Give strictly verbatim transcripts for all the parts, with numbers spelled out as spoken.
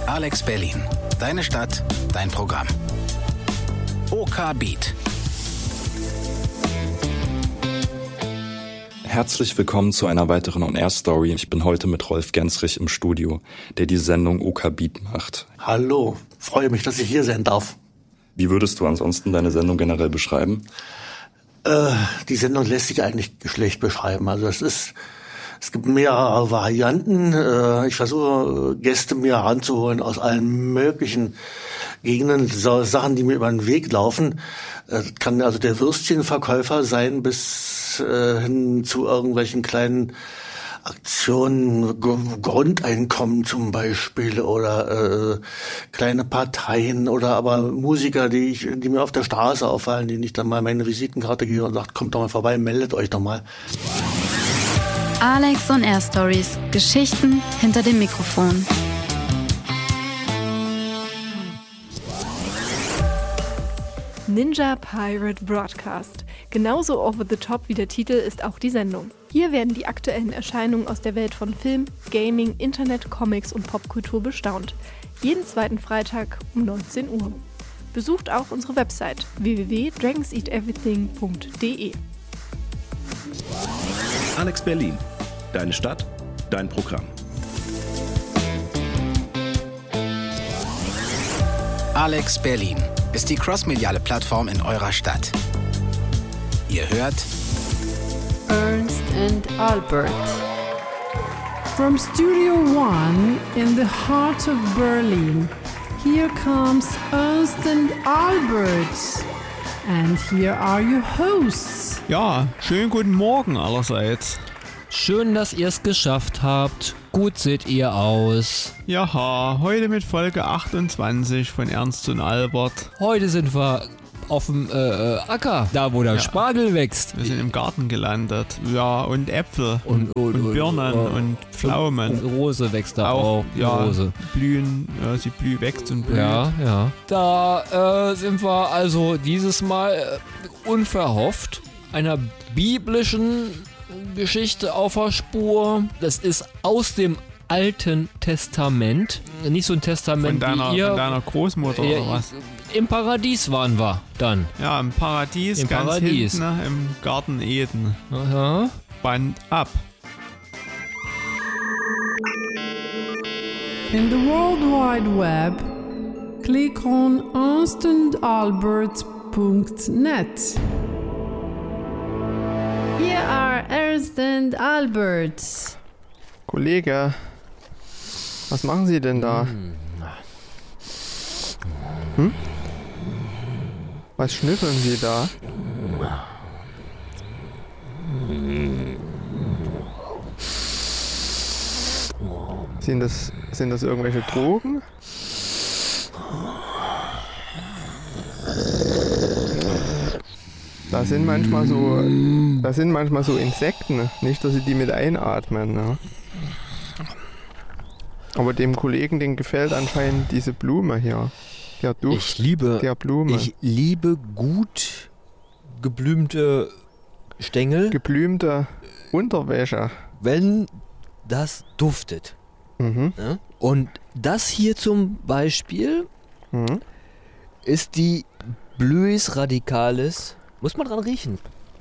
Alex Berlin. Deine Stadt, dein Programm. OK Beat. Herzlich willkommen zu einer weiteren On-Air-Story. Ich bin heute mit Rolf Gensrich im Studio, der die Sendung OK Beat macht. Hallo, freue mich, dass ich hier sein darf. Wie würdest du ansonsten deine Sendung generell beschreiben? Äh, die Sendung lässt sich eigentlich schlecht beschreiben. Also es ist, es gibt mehrere Varianten. Äh, ich versuche Gäste mir heranzuholen aus allen möglichen Gegenden, so Sachen, die mir über den Weg laufen. Äh, kann also der Würstchenverkäufer sein bis äh, hin zu irgendwelchen kleinen Aktionen, Grundeinkommen zum Beispiel oder äh, kleine Parteien oder aber Musiker, die ich, die mir auf der Straße auffallen, denen ich dann mal meine Visitenkarte gebe und sagt, kommt doch mal vorbei, meldet euch doch mal. Alex on Air Stories. Geschichten hinter dem Mikrofon. Ninja Pirate Broadcast. Genauso over the top wie der Titel ist auch die Sendung. Hier werden die aktuellen Erscheinungen aus der Welt von Film, Gaming, Internet, Comics und Popkultur bestaunt. Jeden zweiten Freitag um neunzehn Uhr. Besucht auch unsere Website w w w punkt dragons eat everything punkt d e. Alex Berlin. Deine Stadt, dein Programm. Alex Berlin ist die crossmediale Plattform in eurer Stadt. Ihr hört Ernst and Albert. From Studio One in the heart of Berlin, here comes Ernst and Albert. And here are your hosts. Ja, schönen guten Morgen allerseits. Schön, dass ihr es geschafft habt. Gut seht ihr aus. Jaha, heute mit Folge achtundzwanzig von Ernst und Albert. Heute sind wir auf dem äh, Acker, da wo der ja. Spargel wächst. Wir sind im Garten gelandet. Ja, und Äpfel und, und, und Birnen und, und Pflaumen. Und, und Rose wächst da auch. auch ja, Rose. Blühen, ja, sie blüht, wächst und blüht. Ja, ja. Da äh, sind wir also dieses Mal äh, unverhofft einer biblischen Geschichte auf der Spur. Das ist aus dem Alten Testament. Nicht so ein Testament von deiner, wie ihr. Von deiner Großmutter äh, oder was? Im Paradies waren wir dann. Ja, im Paradies, Im ganz Paradies. hinten, ne, im Garten Eden. Aha. Band ab. In the World Wide Web, click on ernst and albert punkt net. Here are Ernst and Albert. Kollege, was machen Sie denn da? Hm? Was schnüffeln Sie da? Sind das, sind das irgendwelche Drogen? Da sind manchmal so, da sind manchmal so Insekten, nicht, dass Sie die mit einatmen, ne? Aber dem Kollegen, den gefällt anscheinend diese Blume hier. Der Duft ich liebe, der Blume. Ich liebe gut geblümte Stängel. Geblümte Unterwäsche. Wenn das duftet. Mhm. Ja? Und das hier zum Beispiel mhm. ist die Blüis radicalis. Muss man dran riechen.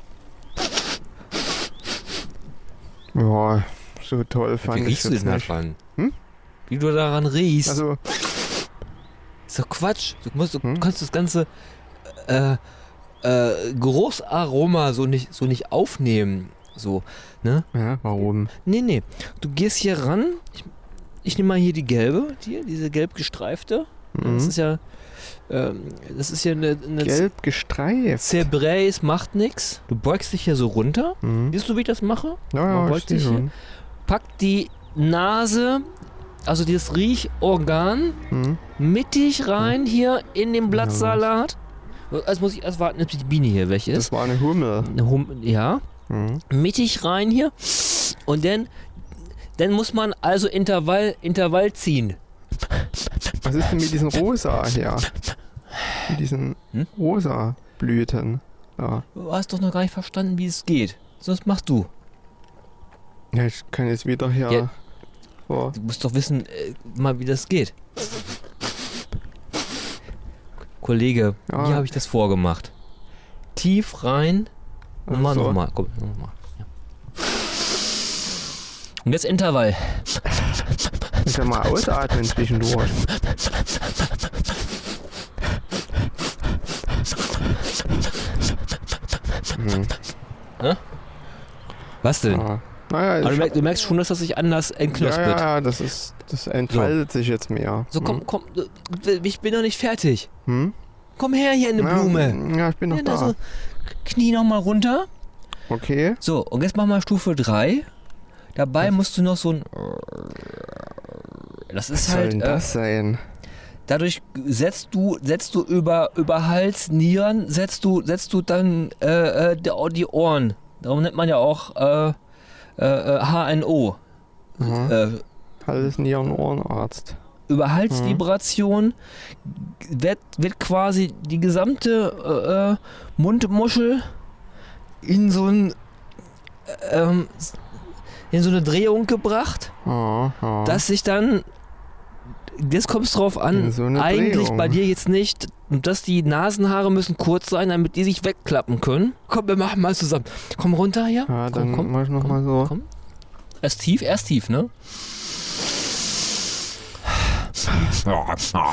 Ja, so toll fand Wie ich riechst es du denn nicht. daran? Hm? Wie du daran riechst? Also, ist doch Quatsch. Du, musst, du hm? kannst das ganze äh, äh, Geruchsaroma so nicht, so nicht aufnehmen. So, ne? Ja, warum? Nee, nee. Du gehst hier ran. Ich, ich nehme mal hier die gelbe, die, diese gelb gestreifte. Mhm. Das ist ja ähm, das ist ja eine, eine gelb gestreift. Cerbrais macht nix. Du beugst dich hier so runter. Mhm. Siehst du, wie ich das mache? Ja, ja, Man ich beugt sehe sich schon. hier, packt die Nase, also dieses Riechorgan, Mhm. mittig rein hier in den Blattsalat. Also muss ich erst warten, bis die Biene hier weg ist. Das war eine Hummel. Eine hum ja. Mhm. Mittig rein hier. Und dann, dann muss man also Intervall, Intervall ziehen. Was ist denn mit diesen rosa hier? Mit diesen hm? rosa Blüten. Ja. Du hast doch noch gar nicht verstanden, wie es geht. Sonst machst du. Ja, ich kann jetzt wieder hier Ja. So. Du musst doch wissen, äh, mal wie das geht. Kollege, Ja. wie habe ich das vorgemacht? Tief rein. Nochmal, so. nochmal. Komm, nochmal. Ja. Und jetzt Intervall. Ich kann mal ausatmen zwischendurch. Hm. Hä? Was denn? Ja. Naja, Aber du, ich merkst, du merkst schon, dass das sich anders entknospelt. Ja, ja, das ist, das entfaltet so. sich jetzt mehr. So, komm, Hm. komm, ich bin noch nicht fertig. Hm? Komm her hier in eine ja, Blume. Ja, ich bin noch ja, da. So, Knie noch mal runter. Okay. So, und jetzt mach mal Stufe drei. Dabei Was? musst du noch so ein... Das ist Was halt... soll denn das äh, sein? Dadurch setzt du, setzt du über, über Hals, Nieren, setzt du, setzt du dann äh, die, die Ohren. Darum nennt man ja auch äh, äh, H N O. Mhm. Äh, Hals, Nieren, Ohrenarzt. Über Halsvibration mhm. wird, wird quasi die gesamte äh, Mundmuschel in so ein ähm, in so eine Drehung gebracht, oh, oh. dass sich dann, jetzt kommt es drauf an, so eigentlich Drehung. bei dir jetzt nicht, dass die Nasenhaare müssen kurz sein, damit die sich wegklappen können. Komm, wir machen mal zusammen. Komm runter hier. Ja, komm, dann komm, mach ich noch komm, mal so. Komm. Erst tief, erst tief, ne? Was soll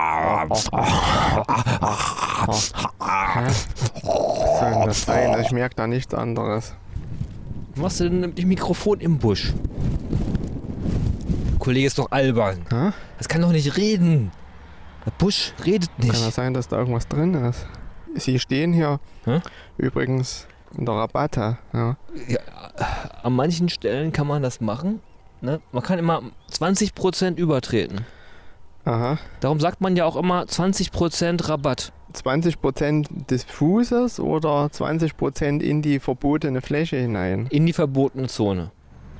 denn das sein? Ich merke da nichts anderes. Was machst du denn mit dem Mikrofon im Busch? Kollege ist doch albern. Hä? Das kann doch nicht reden. Der Busch redet nicht. Kann das sein, dass da irgendwas drin ist? Sie stehen hier Hä? übrigens in der Rabatte. Ja. Ja, an manchen Stellen kann man das machen. Ne? Man kann immer zwanzig Prozent übertreten. Aha. Darum sagt man ja auch immer zwanzig Prozent Rabatt. zwanzig Prozent des Fußes oder zwanzig Prozent in die verbotene Fläche hinein? In die verbotene Zone.